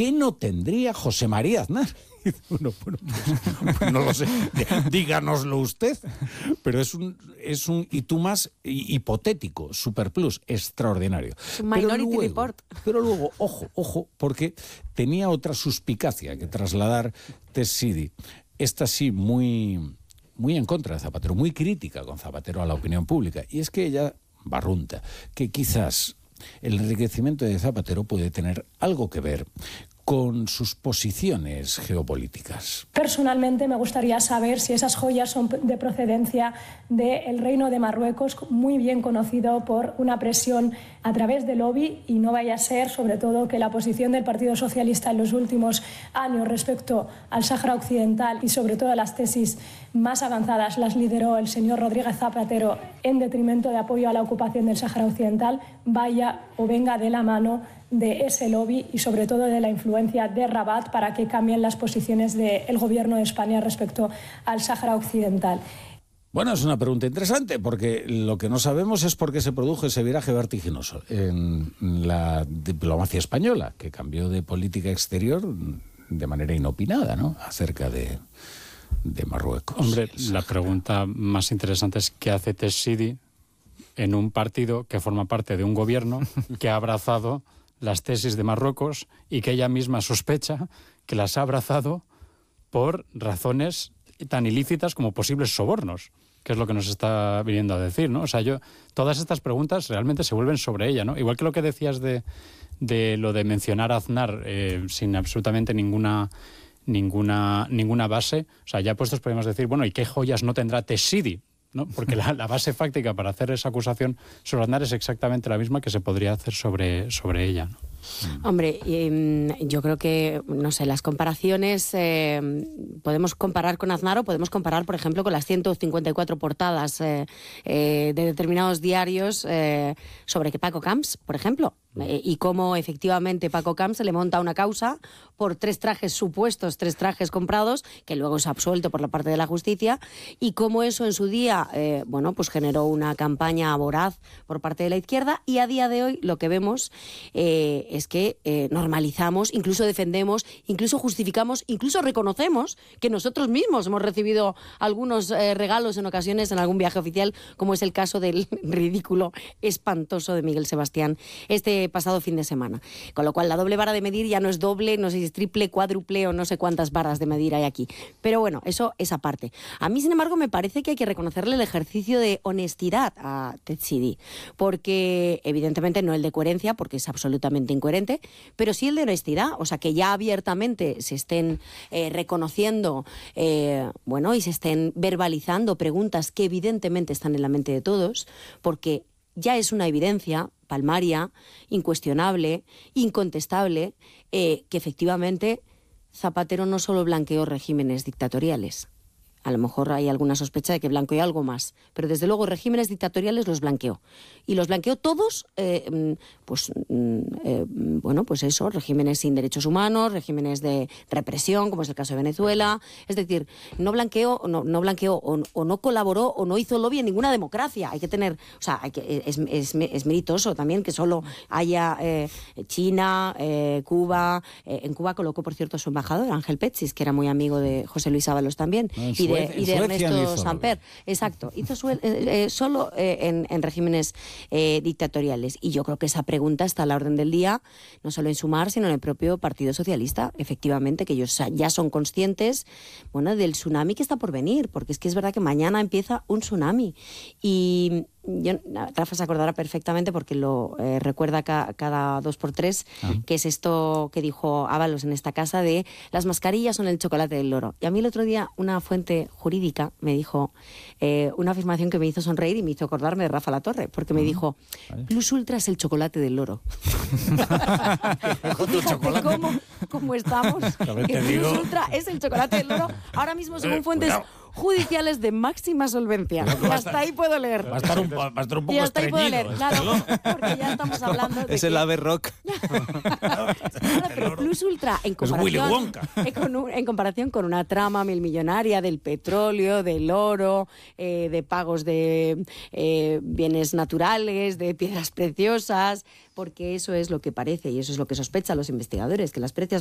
¿qué no tendría José María Aznar? Bueno, pues no lo sé, díganoslo usted. Pero es un y tú más hipotético, superplus, extraordinario. Minority Report. Pero luego, ojo, porque tenía otra suspicacia que trasladar Tess Sidi. Esta sí, muy en contra de Zapatero, muy crítica con Zapatero a la opinión pública. Y es que ella barrunta que quizás el enriquecimiento de Zapatero puede tener algo que ver con sus posiciones geopolíticas. Personalmente me gustaría saber si esas joyas son de procedencia del Reino de Marruecos, muy bien conocido por una presión a través del lobby, y no vaya a ser, sobre todo, que la posición del Partido Socialista en los últimos años respecto al Sáhara Occidental y sobre todo las tesis más avanzadas las lideró el señor Rodríguez Zapatero en detrimento de apoyo a la ocupación del Sáhara Occidental, vaya o venga de la mano de ese lobby y sobre todo de la influencia de Rabat para que cambien las posiciones del gobierno de España respecto al Sáhara Occidental. Bueno, es una pregunta interesante, porque lo que no sabemos es por qué se produjo ese viraje vertiginoso en la diplomacia española, que cambió de política exterior de manera inopinada, ¿no?, acerca de Marruecos. Hombre, la pregunta más interesante es ¿qué hace Tess Sidi en un partido que forma parte de un gobierno que ha abrazado las tesis de Marruecos y que ella misma sospecha que las ha abrazado por razones tan ilícitas como posibles sobornos, que es lo que nos está viniendo a decir, ¿no? O sea, todas estas preguntas realmente se vuelven sobre ella, ¿no? Igual que lo que decías de lo de mencionar a Aznar sin absolutamente ninguna base. O sea, ya puestos podemos decir, bueno, ¿y qué joyas no tendrá Tess Sidi?, ¿no? Porque la base fáctica para hacer esa acusación sobre Aznar es exactamente la misma que se podría hacer sobre ella, ¿no? Hombre, yo creo que, no sé, las comparaciones podemos comparar con Aznar o podemos comparar, por ejemplo, con las 154 portadas de determinados diarios sobre que Paco Camps, por ejemplo, y cómo efectivamente Paco Camps se le monta una causa por 3 trajes comprados, que luego es absuelto por la parte de la justicia, y cómo eso en su día, pues generó una campaña voraz por parte de la izquierda, y a día de hoy lo que vemos es que normalizamos, incluso defendemos, incluso justificamos, incluso reconocemos que nosotros mismos hemos recibido algunos regalos en ocasiones en algún viaje oficial, como es el caso del ridículo espantoso de Miguel Sebastián este pasado fin de semana. Con lo cual la doble vara de medir ya no es doble, no sé si es triple, cuádruple o no sé cuántas varas de medir hay aquí. Pero bueno, eso es aparte. A mí, sin embargo, me parece que hay que reconocerle el ejercicio de honestidad a Tess Sidi, porque evidentemente no el de coherencia, porque es absolutamente incoherente, pero sí el de honestidad, o sea, que ya abiertamente se estén reconociendo y se estén verbalizando preguntas que evidentemente están en la mente de todos, porque ya es una evidencia palmaria, incuestionable, incontestable, que efectivamente Zapatero no solo blanqueó regímenes dictatoriales. A lo mejor hay alguna sospecha de que blanqueó algo más, pero desde luego regímenes dictatoriales los blanqueó. Y los blanqueó todos, regímenes sin derechos humanos, regímenes de represión, como es el caso de Venezuela. Es decir, no blanqueó o no colaboró o no hizo lobby en ninguna democracia. Hay que tener, o sea, es meritoso también que solo haya China, Cuba. En Cuba colocó, por cierto, su embajador, Ángel Petsis, que era muy amigo de José Luis Ábalos también. Y de Ernesto Samper. Exacto. Hizo solo en regímenes dictatoriales. Y yo creo que esa pregunta está a la orden del día, no solo en Sumar, sino en el propio Partido Socialista. Efectivamente, que ellos ya son conscientes, del tsunami que está por venir, porque es que es verdad que mañana empieza un tsunami. Y Rafa se acordará perfectamente porque lo recuerda cada 2x3, que es esto que dijo Ábalos en esta casa de las mascarillas son el chocolate del loro. Y a mí el otro día una fuente jurídica me dijo una afirmación que me hizo sonreír y me hizo acordarme de Rafa Latorre, porque me dijo, Plus Ultra es el chocolate del loro. ¿Cómo estamos? Que Plus Ultra es el chocolate del loro ahora mismo según fuentes judiciales de máxima solvencia. Y hasta ahí puedo leer. Va a estar un poco y hasta ahí puedo estreñido. leer, claro, porque ya estamos hablando de es el ave rock. Pero Plus Ultra, en comparación con una trama milmillonaria del petróleo, del oro, de pagos de bienes naturales, de piedras preciosas, porque eso es lo que parece y eso es lo que sospechan los investigadores, que las